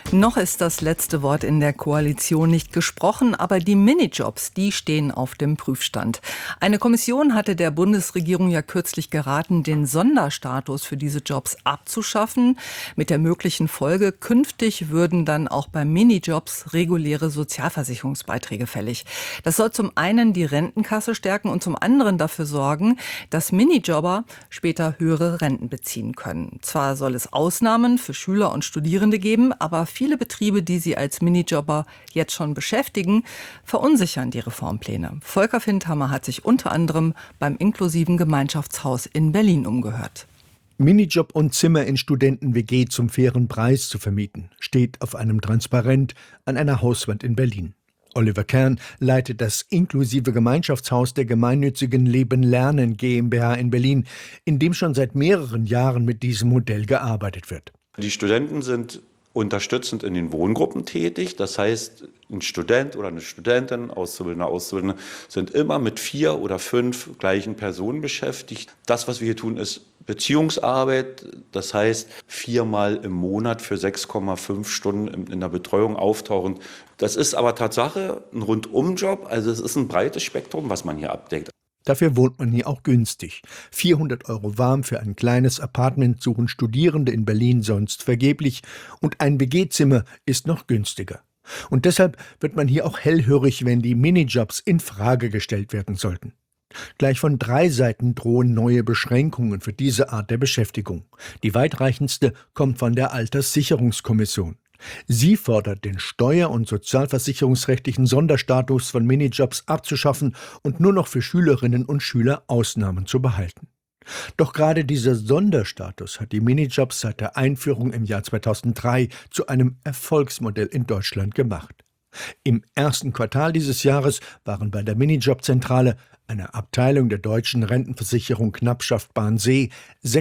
Noch ist das letzte Wort in der Koalition nicht gesprochen, aber die Minijobs, die stehen auf dem Prüfstand. Eine Kommission hatte der Bundesregierung ja kürzlich geraten, den Sonderstatus für diese Jobs abzuschaffen. Mit der möglichen Folge, künftig würden dann auch bei Minijobs reguläre Sozialversicherungsbeiträge fällig. Das soll zum einen die Rentenkasse stärken und zum anderen dafür sorgen, dass Minijobber später höhere Renten beziehen können. Zwar soll es Ausnahmen für Schüler und Studierende geben, aber viele Betriebe, die sie als Minijobber jetzt schon beschäftigen, verunsichern die Reformpläne. Volker Findhammer hat sich unter anderem beim inklusiven Gemeinschaftshaus in Berlin umgehört. Minijob und Zimmer in Studenten-WG zum fairen Preis zu vermieten, steht auf einem Transparent an einer Hauswand in Berlin. Oliver Kern leitet das inklusive Gemeinschaftshaus der gemeinnützigen Leben Lernen GmbH in Berlin, in dem schon seit mehreren Jahren mit diesem Modell gearbeitet wird. Die Studenten sind unterstützend in den Wohngruppen tätig. Das heißt, ein Student oder eine Studentin, Auszubildende sind immer mit 4 oder 5 gleichen Personen beschäftigt. Das, was wir hier tun, ist Beziehungsarbeit. Das heißt, 4-mal im Monat für 6,5 Stunden in der Betreuung auftauchen. Das ist aber Tatsache ein Rundumjob. Also es ist ein breites Spektrum, was man hier abdeckt. Dafür wohnt man hier auch günstig. 400 € warm für ein kleines Apartment suchen Studierende in Berlin sonst vergeblich. Und ein WG-Zimmer ist noch günstiger. Und deshalb wird man hier auch hellhörig, wenn die Minijobs in Frage gestellt werden sollten. Gleich von 3 Seiten drohen neue Beschränkungen für diese Art der Beschäftigung. Die weitreichendste kommt von der Alterssicherungskommission. Sie fordert, den steuer- und sozialversicherungsrechtlichen Sonderstatus von Minijobs abzuschaffen und nur noch für Schülerinnen und Schüler Ausnahmen zu behalten. Doch gerade dieser Sonderstatus hat die Minijobs seit der Einführung im Jahr 2003 zu einem Erfolgsmodell in Deutschland gemacht. Im ersten Quartal dieses Jahres waren bei der Minijobzentrale, einer Abteilung der deutschen Rentenversicherung Knappschaft Bahnsee,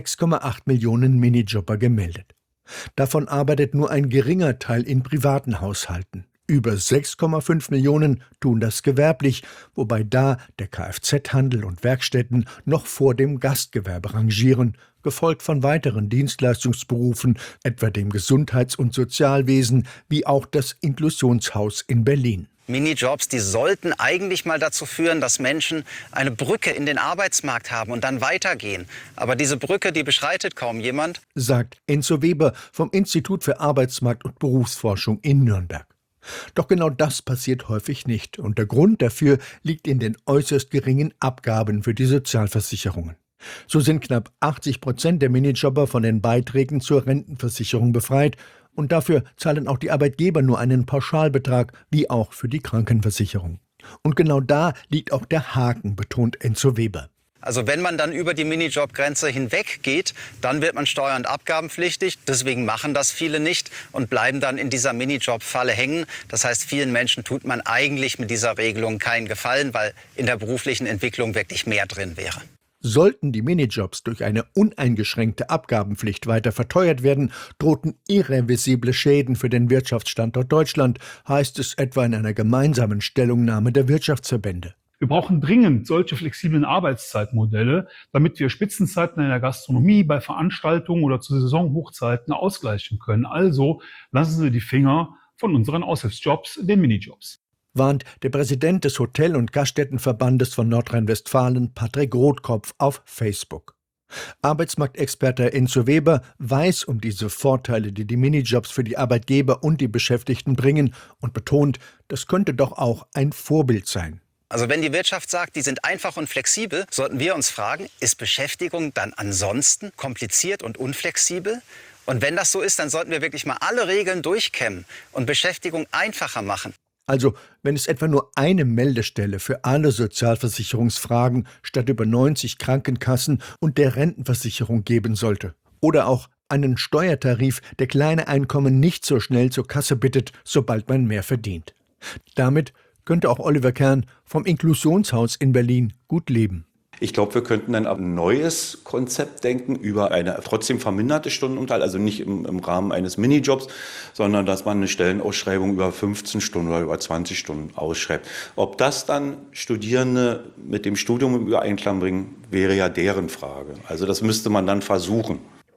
6,8 Millionen Minijobber gemeldet. Davon arbeitet nur ein geringer Teil in privaten Haushalten. Über 6,5 Millionen tun das gewerblich, wobei da der Kfz-Handel und Werkstätten noch vor dem Gastgewerbe rangieren, gefolgt von weiteren Dienstleistungsberufen, etwa dem Gesundheits- und Sozialwesen, wie auch das Inklusionshaus in Berlin. Minijobs, die sollten eigentlich mal dazu führen, dass Menschen eine Brücke in den Arbeitsmarkt haben und dann weitergehen. Aber diese Brücke, die beschreitet kaum jemand, sagt Enzo Weber vom Institut für Arbeitsmarkt- und Berufsforschung in Nürnberg. Doch genau das passiert häufig nicht. Und der Grund dafür liegt in den äußerst geringen Abgaben für die Sozialversicherungen. So sind knapp 80% der Minijobber von den Beiträgen zur Rentenversicherung befreit. Und dafür zahlen auch die Arbeitgeber nur einen Pauschalbetrag, wie auch für die Krankenversicherung. Und genau da liegt auch der Haken, betont Enzo Weber. Also wenn man dann über die Minijobgrenze hinweggeht, dann wird man steuer- und abgabenpflichtig. Deswegen machen das viele nicht und bleiben dann in dieser Minijob-Falle hängen. Das heißt, vielen Menschen tut man eigentlich mit dieser Regelung keinen Gefallen, weil in der beruflichen Entwicklung wirklich mehr drin wäre. Sollten die Minijobs durch eine uneingeschränkte Abgabenpflicht weiter verteuert werden, drohten irreversible Schäden für den Wirtschaftsstandort Deutschland, heißt es etwa in einer gemeinsamen Stellungnahme der Wirtschaftsverbände. Wir brauchen dringend solche flexiblen Arbeitszeitmodelle, damit wir Spitzenzeiten in der Gastronomie, bei Veranstaltungen oder zu Saisonhochzeiten ausgleichen können. Also lassen Sie die Finger von unseren Aushilfsjobs, den Minijobs. Warnt der Präsident des Hotel- und Gaststättenverbandes von Nordrhein-Westfalen, Patrick Rotkopf, auf Facebook. Arbeitsmarktexperte Enzo Weber weiß um diese Vorteile, die die Minijobs für die Arbeitgeber und die Beschäftigten bringen, und betont, das könnte doch auch ein Vorbild sein. Also wenn die Wirtschaft sagt, die sind einfach und flexibel, sollten wir uns fragen, ist Beschäftigung dann ansonsten kompliziert und unflexibel? Und wenn das so ist, dann sollten wir wirklich mal alle Regeln durchkämmen und Beschäftigung einfacher machen. Also, wenn es etwa nur eine Meldestelle für alle Sozialversicherungsfragen statt über 90 Krankenkassen und der Rentenversicherung geben sollte. Oder auch einen Steuertarif, der kleine Einkommen nicht so schnell zur Kasse bittet, sobald man mehr verdient. Damit könnte auch Oliver Kern vom Inklusionshaus in Berlin gut leben. Ich glaube, wir könnten ein neues Konzept denken über eine trotzdem verminderte Stundenzahl, also nicht im Rahmen eines Minijobs, sondern dass man eine Stellenausschreibung über 15 Stunden oder über 20 Stunden ausschreibt. Ob das dann Studierende mit dem Studium im Einklang bringen, wäre ja deren Frage. Also das müsste man dann versuchen.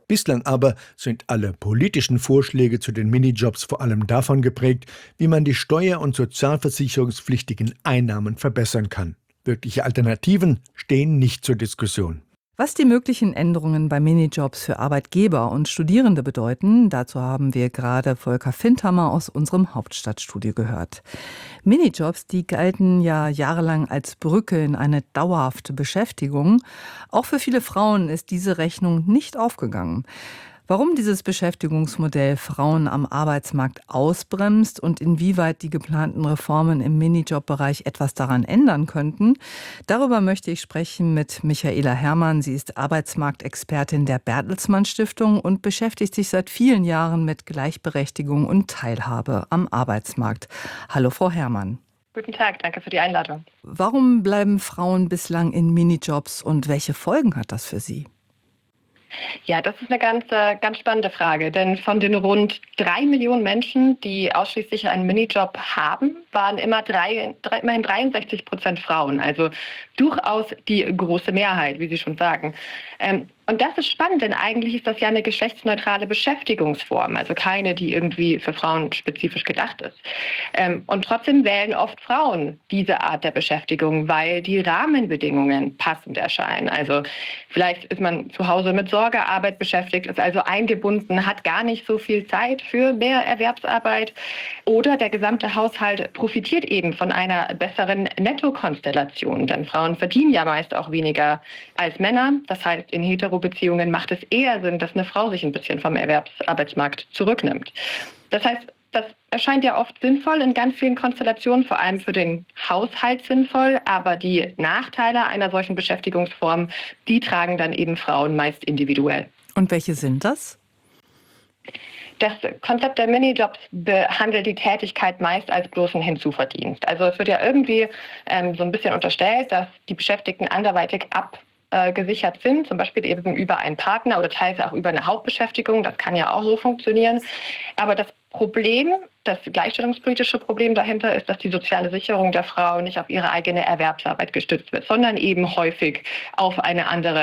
Bislang aber sind alle politischen Vorschläge zu den Minijobs vor allem davon geprägt, wie man die steuer- und sozialversicherungspflichtigen Einnahmen verbessern kann. Wirkliche Alternativen stehen nicht zur Diskussion. Was die möglichen Änderungen bei Minijobs für Arbeitgeber und Studierende bedeuten, dazu haben wir gerade Volker Findhammer aus unserem Hauptstadtstudio gehört. Minijobs, die galten ja jahrelang als Brücke in eine dauerhafte Beschäftigung. Auch für viele Frauen ist diese Rechnung nicht aufgegangen. Warum dieses Beschäftigungsmodell Frauen am Arbeitsmarkt ausbremst und inwieweit die geplanten Reformen im Minijob-Bereich etwas daran ändern könnten, darüber möchte ich sprechen mit Michaela Herrmann. Sie ist Arbeitsmarktexpertin der Bertelsmann Stiftung und beschäftigt sich seit vielen Jahren mit Gleichberechtigung und Teilhabe am Arbeitsmarkt. Hallo, Frau Herrmann. Guten Tag, danke für die Einladung. Warum bleiben Frauen bislang in Minijobs und welche Folgen hat das für sie? Ja, das ist eine ganz spannende Frage, denn von den rund 3 Millionen Menschen, die ausschließlich einen Minijob haben, waren immerhin 63% Frauen, also durchaus die große Mehrheit, wie Sie schon sagen. Und das ist spannend, denn eigentlich ist das ja eine geschlechtsneutrale Beschäftigungsform, also keine, die irgendwie für Frauen spezifisch gedacht ist. Und trotzdem wählen oft Frauen diese Art der Beschäftigung, weil die Rahmenbedingungen passend erscheinen. Also vielleicht ist man zu Hause mit Sorgearbeit beschäftigt, ist also eingebunden, hat gar nicht so viel Zeit für mehr Erwerbsarbeit. Oder der gesamte Haushalt profitiert eben von einer besseren Nettokonstellation, denn Frauen verdienen ja meist auch weniger als Männer. Das heißt, in Hetero-Beziehungen macht es eher Sinn, dass eine Frau sich ein bisschen vom Erwerbsarbeitsmarkt zurücknimmt. Das heißt, das erscheint ja oft sinnvoll in ganz vielen Konstellationen, vor allem für den Haushalt sinnvoll, aber die Nachteile einer solchen Beschäftigungsform, die tragen dann eben Frauen meist individuell. Und welche sind das? Das Konzept der Minijobs behandelt die Tätigkeit meist als bloßen Hinzuverdienst. Also es wird ja irgendwie so ein bisschen unterstellt, dass die Beschäftigten anderweitig abgesichert sind, zum Beispiel eben über einen Partner oder teils auch über eine Hauptbeschäftigung. Das kann ja auch so funktionieren. Aber das Problem, das gleichstellungspolitische Problem dahinter ist, dass die soziale Sicherung der Frau nicht auf ihre eigene Erwerbsarbeit gestützt wird, sondern eben häufig auf einen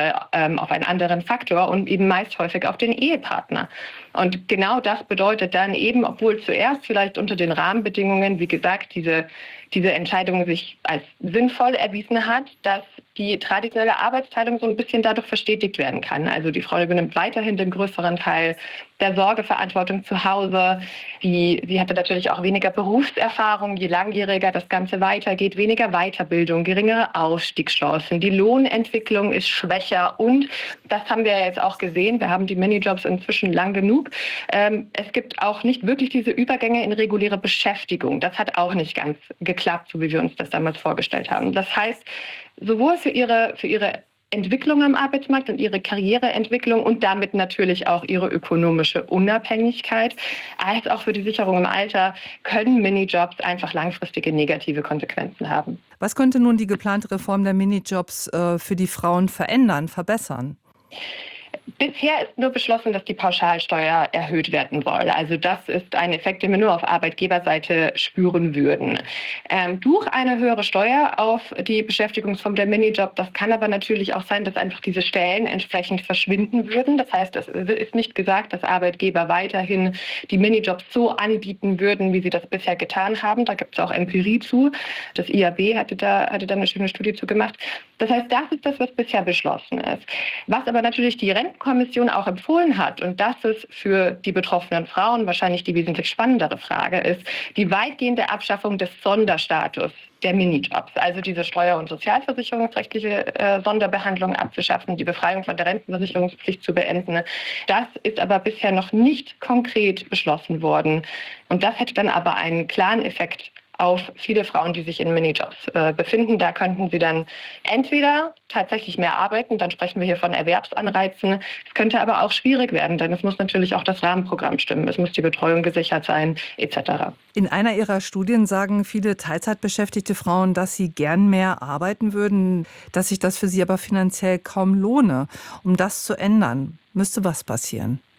anderen Faktor und eben meist häufig auf den Ehepartner. Und genau das bedeutet dann eben, obwohl zuerst vielleicht unter den Rahmenbedingungen, wie gesagt, diese Entscheidung sich als sinnvoll erwiesen hat, dass die traditionelle Arbeitsteilung so ein bisschen dadurch verstetigt werden kann. Also die Frau übernimmt weiterhin den größeren Teil der Sorgeverantwortung zu Hause. Sie hatte natürlich auch weniger Berufserfahrung, je langjähriger das Ganze weitergeht, weniger Weiterbildung, geringere Ausstiegschancen. Die Lohnentwicklung ist schwächer und das haben wir jetzt auch gesehen. Wir haben die Minijobs inzwischen lang genug. Es gibt auch nicht wirklich diese Übergänge in reguläre Beschäftigung. Das hat auch nicht ganz geklappt, so wie wir uns das damals vorgestellt haben. Das heißt, sowohl für ihre Entwicklung am Arbeitsmarkt und ihre Karriereentwicklung und damit natürlich auch ihre ökonomische Unabhängigkeit, als auch für die Sicherung im Alter können Minijobs einfach langfristige negative Konsequenzen haben. Was könnte nun die geplante Reform der Minijobs für die Frauen verändern, verbessern? Bisher ist nur beschlossen, dass die Pauschalsteuer erhöht werden soll. Also das ist ein Effekt, den wir nur auf Arbeitgeberseite spüren würden. Durch eine höhere Steuer auf die Beschäftigungsform der Minijob, das kann aber natürlich auch sein, dass einfach diese Stellen entsprechend verschwinden würden. Das heißt, es ist nicht gesagt, dass Arbeitgeber weiterhin die Minijobs so anbieten würden, wie sie das bisher getan haben. Da gibt es auch Empirie zu. Das IAB hatte da eine schöne Studie zu gemacht. Das heißt, das ist das, was bisher beschlossen ist. Was aber natürlich die Rentenkommission auch empfohlen hat, und das ist für die betroffenen Frauen wahrscheinlich die wesentlich spannendere Frage, ist die weitgehende Abschaffung des Sonderstatus der Minijobs, also diese steuer- und sozialversicherungsrechtliche Sonderbehandlung abzuschaffen, die Befreiung von der Rentenversicherungspflicht zu beenden. Das ist aber bisher noch nicht konkret beschlossen worden. Und das hätte dann aber einen klaren Effekt auf viele Frauen, die sich in Minijobs befinden. Da könnten sie dann entweder tatsächlich mehr arbeiten, dann sprechen wir hier von Erwerbsanreizen. Es könnte aber auch schwierig werden, denn es muss natürlich auch das Rahmenprogramm stimmen. Es muss die Betreuung gesichert sein, etc. In einer Ihrer Studien sagen viele teilzeitbeschäftigte Frauen, dass sie gern mehr arbeiten würden, dass sich das für sie aber finanziell kaum lohne. Um das zu ändern, müsste was passieren?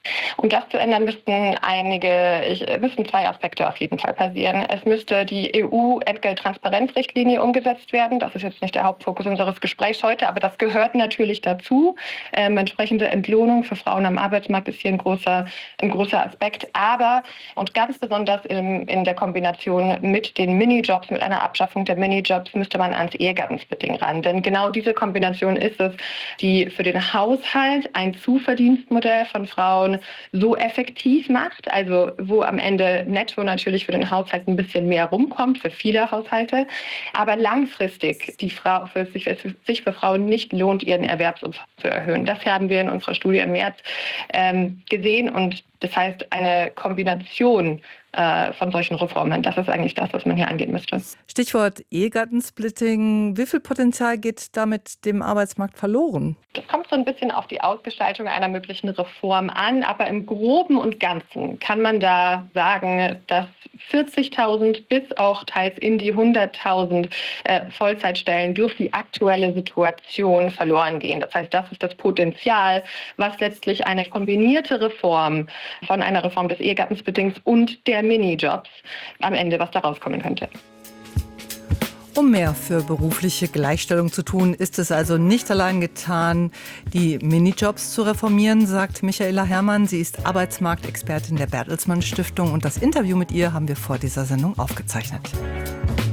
Um das zu ändern, müssten zwei Aspekte auf jeden Fall passieren. Es müsste die EU-Entgelttransparenzrichtlinie umgesetzt werden. Das ist jetzt nicht der Hauptfokus unseres Gesprächs heute, aber das gehört natürlich dazu. Entsprechende Entlohnung für Frauen am Arbeitsmarkt ist hier ein großer Aspekt. Aber, und ganz besonders in der Kombination mit den Minijobs, mit einer Abschaffung der Minijobs, müsste man ans Ehegattensplitting ran. Denn genau diese Kombination ist es, die für den Haushalt ein Zuverdienstmodell von Frauen so effektiv macht, also wo am Ende netto natürlich für den Haushalt ein bisschen mehr rumkommt, für viele Haushalte, aber langfristig sich für Frauen nicht lohnt, ihren Erwerbsumfang zu erhöhen. Das haben wir in unserer Studie im März gesehen und das heißt, eine Kombination von solchen Reformen, das ist eigentlich das, was man hier angehen müsste. Stichwort Ehegattensplitting. Wie viel Potenzial geht damit dem Arbeitsmarkt verloren? Das kommt so ein bisschen auf die Ausgestaltung einer möglichen Reform an, aber im Groben und Ganzen kann man da sagen, dass 40.000 bis auch teils in die 100.000 Vollzeitstellen durch die aktuelle Situation verloren gehen. Das heißt, das ist das Potenzial, was letztlich eine kombinierte Reform von einer Reform des Ehegattensplittings und der Minijobs am Ende, was da rauskommen könnte. Um mehr für berufliche Gleichstellung zu tun, ist es also nicht allein getan, die Minijobs zu reformieren, sagt Michaela Herrmann. Sie ist Arbeitsmarktexpertin der Bertelsmann Stiftung und das Interview mit ihr haben wir vor dieser Sendung aufgezeichnet.